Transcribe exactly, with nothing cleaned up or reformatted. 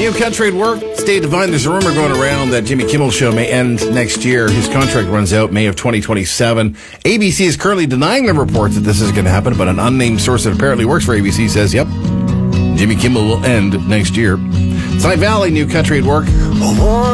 New Country at Work. Stay divine. There's a rumor going around that Jimmy Kimmel's show may end next year. His contract runs out May of twenty twenty-seven. A B C is currently denying the reports that this is going to happen, but an unnamed source that apparently works for A B C says, yep, Jimmy Kimmel will end next year. Cy Valley, New Country at Work.